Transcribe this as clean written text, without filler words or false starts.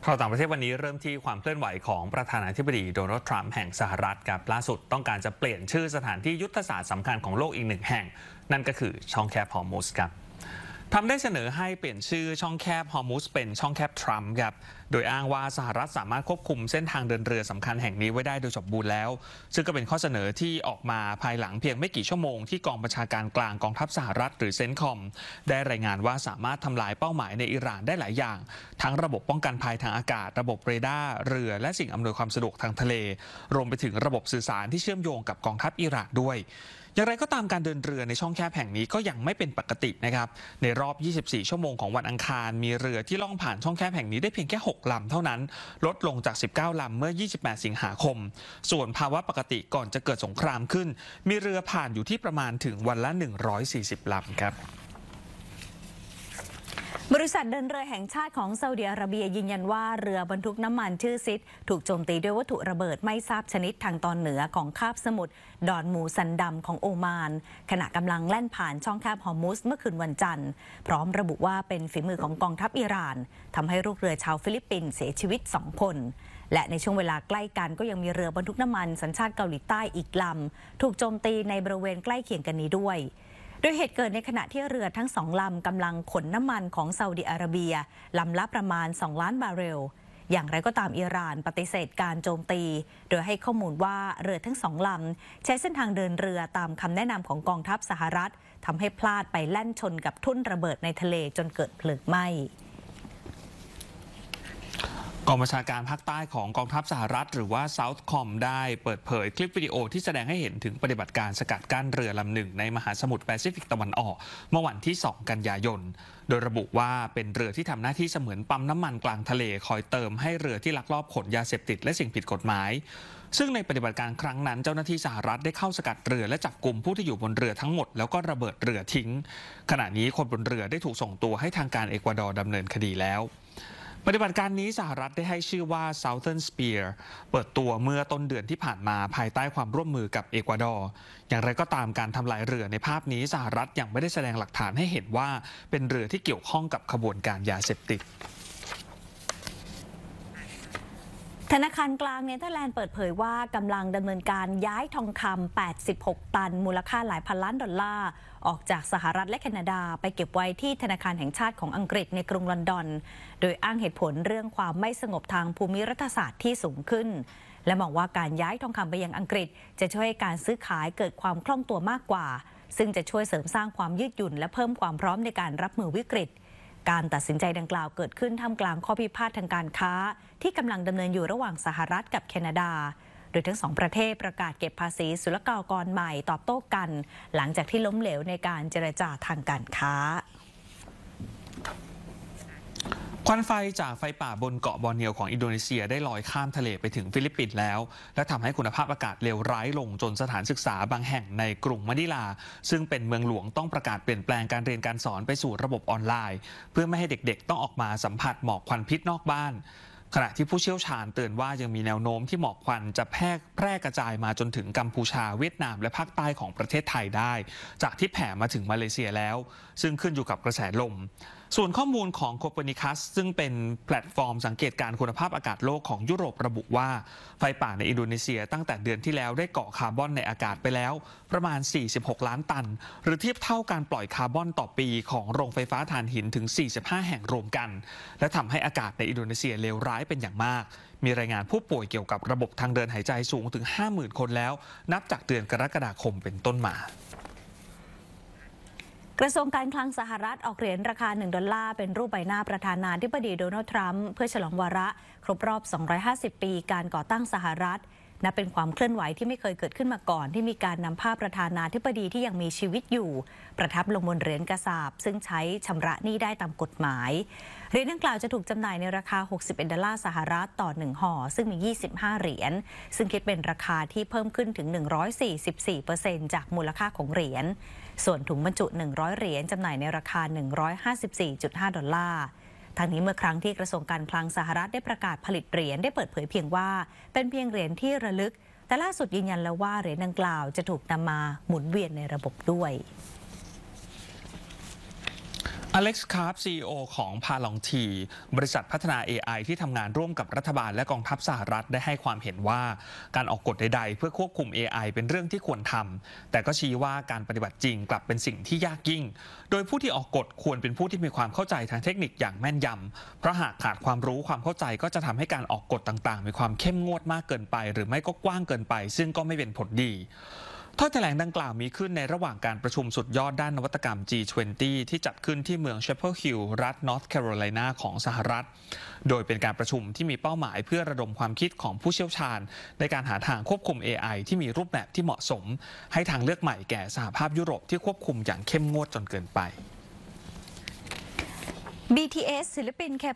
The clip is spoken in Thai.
ข่าวต่างประเทศวันนี้เริ่มที่ความเคลื่อนไหวของประธานาธิบดีโดนัลด์ทรัมป์แห่งสหรัฐกับล่าสุดต้องการจะเปลี่ยนชื่อสถานที่ยุทธศาสตร์สำคัญของโลกอีกหนึ่งแห่งนั่นก็คือช่องแคบฮอร์มุซครับทำได้เสนอให้เปลี่ยนชื่อช่องแคบฮอร์มุซเป็นช่องแคบทรัมป์ครับโดยอ้างว่าสหรัฐสามารถควบคุมเส้นทางเดินเรือสำคัญแห่งนี้ไว้ได้โดยสมบูรณ์แล้วซึ่งก็เป็นข้อเสนอที่ออกมาภายหลังเพียงไม่กี่ชั่วโมงที่กองบัญชาการกลางกองทัพสหรัฐหรือเซนคอมได้รายงานว่าสามารถทำลายเป้าหมายในอิหร่านได้หลายอย่างทั้งระบบป้องกันภัยทางอากาศระบบเรดาร์เรือและสิ่งอำนวยความสะดวกทางทะเลรวมไปถึงระบบสื่อสารที่เชื่อมโยงกับกองทัพอิหร่านด้วยอย่างไรก็ตามการเดินเรือในช่องแคบแห่งนี้ก็ยังไม่เป็นปกตินะครับในรอบ 24 ชั่วโมงของวันอังคารมีเรือที่ล่องผ่านช่องแคบแห่งนี้ได้เพียงแค่6 ลำเท่านั้นลดลงจาก 19 ลำเมื่อ 28 สิงหาคมส่วนภาวะปกติก่อนจะเกิดสงครามขึ้นมีเรือผ่านอยู่ที่ประมาณถึงวันละ 140 ลำครับบริษัทเดินเรือแห่งชาติของซาอุดิอาระเบียยืนยันว่าเรือบรรทุกน้ำมันชื่อซิดถูกโจมตีด้วยวัตถุระเบิดไม่ทราบชนิดทางตอนเหนือของคาบสมุทรดอนมูซันดำของโอมานขณะกำลังแล่นผ่านช่องแคบฮอร์มุซเมื่อคืนวันจันทร์พร้อมระบุว่าเป็นฝีมือของกองทัพอิหร่านทำให้ลูกเรือชาวฟิลิปปินส์เสียชีวิต2 คนและในช่วงเวลาใกล้กันก็ยังมีเรือบรรทุกน้ำมันสัญชาติเกาหลีใต้อีกลำถูกโจมตีในบริเวณใกล้เคียงกันนี้ด้วยโดยเหตุเกิดในขณะที่เรือทั้ง2 ลำกำลังขนน้ำมันของซาอุดิอาระเบียลำละประมาณ2 ล้านบาร์เรลอย่างไรก็ตามอิหร่านปฏิเสธการโจมตีโดยให้ข้อมูลว่าเรือทั้ง2 ลำใช้เส้นทางเดินเรือตามคำแนะนำของกองทัพสหรัฐทำให้พลาดไปแล่นชนกับทุ่นระเบิดในทะเลจนเกิดเพลิงไหม้กองบัญชาการภาคใต้ของกองทัพสหรัฐหรือว่า Southcom ได้เปิดเผยคลิปวิดีโอที่แสดงให้เห็นถึงปฏิบัติการสกัดกั้นเรือลำหนึ่งในมหาสมุทรแปซิฟิกตะวันออกเมื่อวันที่ 2 กันยายนโดยระบุว่าเป็นเรือที่ทำหน้าที่เสมือนปั๊มน้ำมันกลางทะเลคอยเติมให้เรือที่ลักลอบขนยาเสพติดและสิ่งผิดกฎหมายซึ่งในปฏิบัติการครั้งนั้นเจ้าหน้าที่สหรัฐได้เข้าสกัดเรือและจับกลุ่มผู้ที่อยู่บนเรือทั้งหมดแล้วก็ระเบิดเรือทิ้งขณะนี้คนบนเรือได้ถูกส่งตัวให้ทางการเอกวาดอร์ดำเนินคดีแล้วปฏิบัติการนี้สหรัฐได้ให้ชื่อว่า Southern Spear เปิดตัวเมื่อต้นเดือนที่ผ่านมาภายใต้ความร่วมมือกับเอกวาดอร์อย่างไรก็ตามการทำลายเรือในภาพนี้สหรัฐยังไม่ได้แสดงหลักฐานให้เห็นว่าเป็นเรือที่เกี่ยวข้องกับขบวนการยาเสพติดธนาคารกลางเนเธอร์แลนด์เปิดเผยว่ากำลังดำเนินการย้ายทองคำ86 ตันมูลค่าหลายพันล้านดอลลาร์ออกจากสหรัฐและแคนาดาไปเก็บไว้ที่ธนาคารแห่งชาติของอังกฤษในกรุงลอนดอนโดยอ้างเหตุผลเรื่องความไม่สงบทางภูมิรัฐศาสตร์ที่สูงขึ้นและมองว่าการย้ายทองคำไปยังอังกฤษจะช่วยให้การซื้อขายเกิดความคล่องตัวมากกว่าซึ่งจะช่วยเสริมสร้างความยืดหยุ่นและเพิ่มความพร้อมในการรับมือวิกฤตการตัดสินใจดังกล่าวเกิดขึ้นท่ามกลางข้อพิพาททางการค้าที่กำลังดำเนินอยู่ระหว่างสหรัฐกับแคนาดาโดยทั้ง2 ประเทศประกาศเก็บภาษีศุลกากรใหม่ตอบโต้กันหลังจากที่ล้มเหลวในการเจรจาทางการค้าควันไฟจากไฟป่าบนเกาะบอร์เนียวของอินโดนีเซียได้ลอยข้ามทะเลไปถึงฟิลิปปินส์แล้วและทำให้คุณภาพอากาศเลวร้ายลงจนสถานศึกษาบางแห่งในกรุงมะนิลาซึ่งเป็นเมืองหลวงต้องประกาศเปลี่ยนแปลงการเรียนการสอนไปสู่ระบบออนไลน์เพื่อไม่ให้เด็กๆต้องออกมาสัมผัสหมอกควันพิษนอกบ้านขณะที่ผู้เชี่ยวชาญเตือนว่ายังมีแนวโน้มที่หมอกควันจะแพร่กระจายมาจนถึงกัมพูชาเวียดนามและภาคใต้ของประเทศไทยได้จากที่แผ่มาถึงมาเลเซียแล้วซึ่งขึ้นอยู่กับกระแสลมส่วนข้อมูลของโคเปอร์นิคัสซึ่งเป็นแพลตฟอร์มสังเกตการคุณภาพอากาศโลกของยุโรประบุว่าไฟป่าในอินโดนีเซียตั้งแต่เดือนที่แล้วได้เกาะคาร์บอนในอากาศไปแล้วประมาณ46 ล้านตันหรือเทียบเท่าการปล่อยคาร์บอนต่อปีของโรงไฟฟ้าถ่านหินถึง45 แห่งรวมกันและทำให้อากาศในอินโดนีเซียเลวร้ายเป็นอย่างมากมีรายงานผู้ป่วยเกี่ยวกับระบบทางเดินหายใจสูงถึง 50,000 คนแล้วนับจากเดือนกรกฎาคมเป็นต้นมากระทรวงการคลังสหรัฐออกเหรียญราคา$1เป็นรูปใบหน้าประธานาธิบดีโดนัลด์ทรัมป์เพื่อฉลองวาระครบรอบ250 ปีการก่อตั้งสหรัฐนับเป็นความเคลื่อนไหวที่ไม่เคยเกิดขึ้นมาก่อนที่มีการนำภาพประธานาธิบดีที่ยังมีชีวิตอยู่ประทับลงบนเหรียญกระสาบซึ่งใช้ชำระหนี้ได้ตามกฎหมายเหรียญดังกล่าวจะถูกจำหน่ายในราคา$61สหรัฐต่อ1ห่อซึ่งมี25 เหรียญซึ่งคิดเป็นราคาที่เพิ่มขึ้นถึง 144% จากมูลค่าของเหรียญส่วนถุงบรรจุ100 เหรียญจำหน่ายในราคา$154.5ทั้งนี้เมื่อครั้งที่กระทรวงการคลังสหรัฐได้ประกาศผลิตเหรียญได้เปิดเผยเพียงว่าเป็นเพียงเหรียญที่ระลึกแต่ล่าสุดยืนยันแล้วว่าเหรียญดังกล่าวจะถูกนำมาหมุนเวียนในระบบด้วยอเล็กซ์คาร์ฟ CEO ของ Palantir บริษัทพัฒนา AI ที่ทำงานร่วมกับรัฐบาลและกองทัพสหรัฐได้ให้ความเห็นว่าการออกกฎใดๆเพื่อควบคุม AI เป็นเรื่องที่ควรทำแต่ก็ชี้ว่าการปฏิบัติจริงกลับเป็นสิ่งที่ยากยิ่งโดยผู้ที่ออกกฎควรเป็นผู้ที่มีความเข้าใจทางเทคนิคอย่างแม่นยำเพราะหากขาดความรู้ความเข้าใจก็จะทำให้การออกกฎต่างๆมีความเข้มงวดมากเกินไปหรือไม่ก็กว้างเกินไปซึ่งก็ไม่เป็นผลดีถ้อยแถลงดังกล่าวมีขึ้นในระหว่างการประชุมสุดยอดด้านนวัตกรรม G20 ที่จัดขึ้นที่เมือง Chapel Hill รัฐ North Carolina ของสหรัฐโดยเป็นการประชุมที่มีเป้าหมายเพื่อระดมความคิดของผู้เชี่ยวชาญในการหาทางควบคุม AI ที่มีรูปแบบที่เหมาะสมให้ทางเลือกใหม่แก่สหภาพยุโรปที่ควบคุมอย่างเข้มงวดจนเกินไป BTS ศิลปินเค